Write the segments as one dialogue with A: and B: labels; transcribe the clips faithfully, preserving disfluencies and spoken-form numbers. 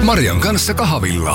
A: Marian kanssa kahvilla.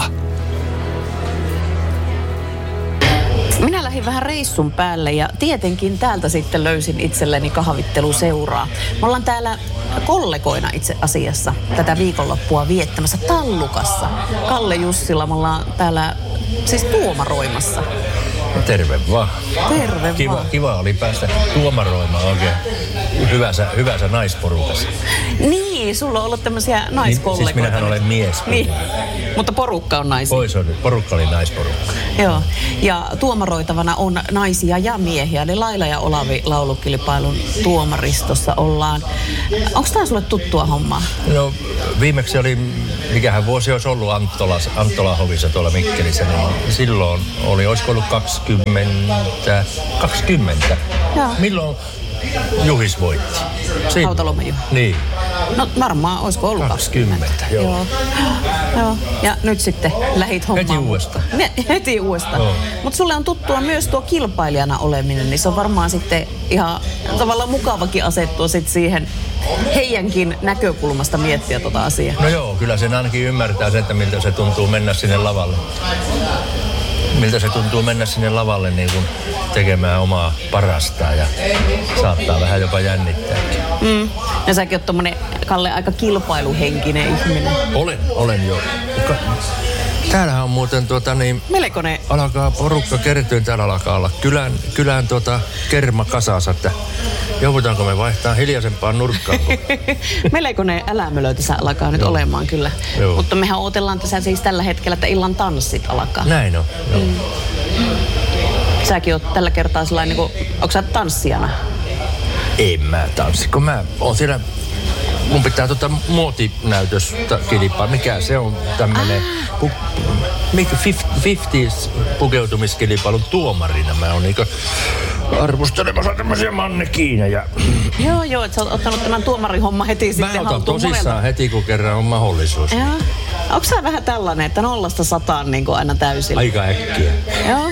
B: Minä lähdin vähän reissun päälle ja tietenkin täältä sitten löysin itselleni kahvitteluseuraa. Me ollaan täällä kollegoina itse asiassa tätä viikonloppua viettämässä Tallukassa. Kalle Jussila, me ollaan täällä siis tuomaroimassa.
C: Terve vaan.
B: Terve
C: kiva,
B: vaan.
C: Kiva oli päästä tuomaroimaan oikein hyvässä, hyvässä naisporukassa.
B: Niin, sulla on ollut tämmöisiä naiskollegoita.
C: Niin, siis minähän olen mies.
B: Niin, mutta porukka on naisia.
C: Pois on, porukka oli naisporukka.
B: Joo, ja tuomaroitavana on naisia ja miehiä. Eli Laila ja Olavi laulukilpailun tuomaristossa ollaan. Onko tämä sulle tuttua hommaa?
C: No viimeksi oli, mikähän vuosi olisi ollut Anttola, Anttola hovissa tuolla Mikkelissä, niin silloin oli, olisiko ollut kaksikymmentä, kaksikymmentä.
B: Joo.
C: Milloin Juhis voitti? Silloin.
B: Hautalomme Juha.
C: Niin.
B: No varmaan, olisiko ollut
C: kaksikymmentä,
B: kaksikymmentä.
C: joo.
B: Joo. Joo. Ja nyt sitten lähit hommaan.
C: Heti uudestaan.
B: Ne, heti uudestaan.
C: Joo.
B: Mutta sulle on tuttua myös tuo kilpailijana oleminen, niin se on varmaan sitten ihan tavallaan mukavakin asettua sit siihen heidänkin näkökulmasta miettiä tota asiaa.
C: No joo, kyllä sen ainakin ymmärtää se, että miltä se tuntuu mennä sinne lavalle. Miltä se tuntuu mennä sinne lavalle niin kuin tekemään omaa parastaan ja saattaa vähän jopa jännittääkin.
B: Mm. Ja säkin oot tommonen, Kalle, aika kilpailuhenkinen ihminen.
C: Olen, olen jo. Täällähän on muuten tuota niin...
B: Melkoinen.
C: Alkaa porukka kertyä, täällä alkaa olla kylän, kylän tuota kerma kasassa, että joudutaanko me vaihtaa hiljaisempaan nurkkaan?
B: Melkoinen älämölö tässä alkaa nyt
C: Joo.
B: olemaan kyllä.
C: Joo.
B: Mutta mehän odotellaan tässä siis tällä hetkellä, että illan tanssit alkaa.
C: Näin on, joo.
B: Mm. Säkin oot tällä kertaa sellainen, niin kuin, onko sä tanssijana?
C: En mä tanssi, kun mä oon siellä... Mun pitää tota muotinäytöstä kilpaa. Mikä se on tämmönen... Pu, mikä fifties pukeutumiskilpailun tuomarina. Mä oon niinku arvostelemassa tämmösiä mannekiineja.
B: Joo, joo, että sä oot ottanut tämän tuomarihomman heti sitten haltuun.
C: Mä otan tosissaan
B: monelta.
C: heti, kun kerran on mahdollisuus.
B: Joo. Onko sä vähän tällainen, että nollasta sataan niin kuin aina täysillä?
C: Aika äkkiä.
B: Joo.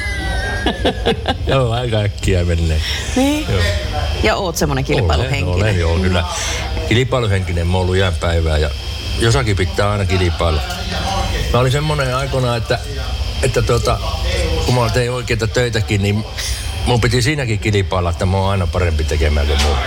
C: Joo, aika äkkiä menee.
B: Niin.
C: Joo.
B: Ja oot semmonen kilpailuhenkinen.
C: Olen, olen joo, kyllä. Kilpailuhenkinen mä oon ollut jään päivää ja jossakin pitää aina kilpailla. Mä olin semmonen aikoina, että, että tuota, kun mä tein oikeita töitäkin, niin mun piti siinäkin kilpailla, että mä oon aina parempi tekemään kuin muu.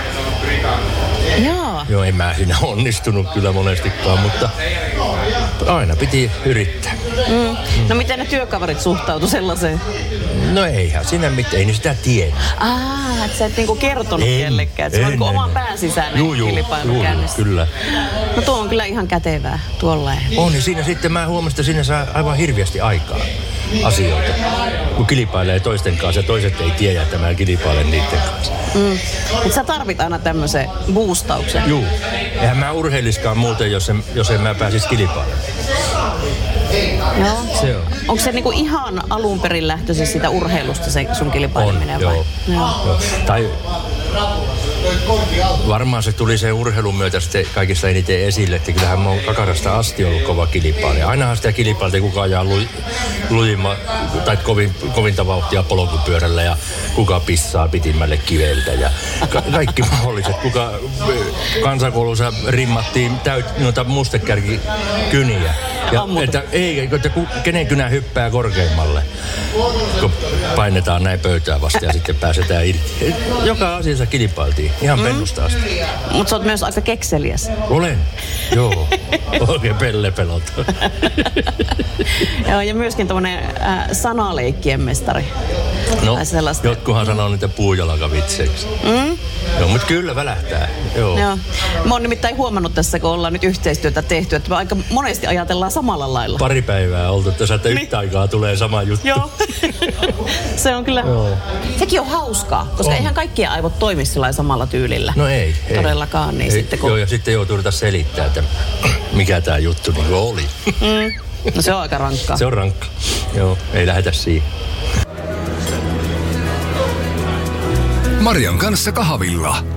B: Joo.
C: Joo, en mä siinä onnistunut kyllä monestikaan, mutta aina piti yrittää.
B: Mm. No miten ne työkaverit suhtautu sellaiseen?
C: No eihän siinä mitään, ei ne sitä tiedä.
B: Ah, että sä et niinku kertonut
C: En,
B: kellekään, että se on
C: en,
B: niinku
C: en,
B: oman
C: en.
B: pään sisäinen
C: Juu, juu,
B: kilpailu
C: juu,
B: käynnissä.
C: kyllä.
B: No tuo on kyllä ihan kätevää tuollainen.
C: On, niin siinä sitten mä huomasin, että siinä saa aivan hirveästi aikaa asioita. Kun kilpailee toisten kanssa ja toiset ei tiedä, että mä kilpailen niiden kanssa.
B: Mm. Mutta sä tarvit aina tämmöisen boostauksen.
C: Juu. Eihän mä urheiliskaan muuten, jos en, jos en mä pääsis kilpailemaan.
B: Joo.
C: Se on.
B: Onko se niinku ihan alun perin lähtöisin sitä urheilusta se sun kilpaileminen
C: On,
B: vai?
C: joo. joo. Tai varmaan se tuli sen urheilun myötä sitten kaikista eniten esille, että kyllähän mä oon kakarasta asti ollut kova kilpailija. Ainahan sitä kilpailta kuka ajaa lu, lujimma tai kovin, kovinta vauhtia polkupyörällä ja kuka pissaa pitimmälle kiveltä ja ka- kaikki mahdolliset. Kuka kansakoulussa rimmattiin täyt, noita mustekärkikyniä. Ja, että ei, että kenen kynä hyppää korkeimmalle, kun painetaan näin pöytää vasta ja sitten pääsetään irti. Joka asiassa kilpailtiin, ihan mm. pennusta asti.
B: Mutta sä oot myös aika kekseliäs.
C: Olen, joo. Oikein pellepelot.
B: Joo, ja myöskin tommonen äh, sanaleikkien mestari.
C: No,
B: sellaista.
C: jotkuhan sanoo niitä puujalkavitseiksi. Mm? Joo, mutta kyllä välähtää. Joo.
B: Joo. Mä oon nimittäin huomannut tässä, kun ollaan nyt yhteistyötä tehty, että me aika monesti ajatellaan samalla lailla.
C: Pari päivää oltu tässä, että yhtä niin. aikaa tulee sama juttu.
B: Joo. Se on kyllä. Joo. Sekin on hauskaa, koska on. Eihän kaikkien aivot toimi sillä samalla tyylillä.
C: No ei. ei.
B: Todellakaan. Niin
C: ei.
B: Sitten, kun...
C: Joo, ja sitten joutuu yrittää selittää, että mikä tää juttu niin oli.
B: Mm. No se on aika rankkaa.
C: Se on rankka. Joo, ei lähetä siihen.
A: Marian kanssa kahvilla.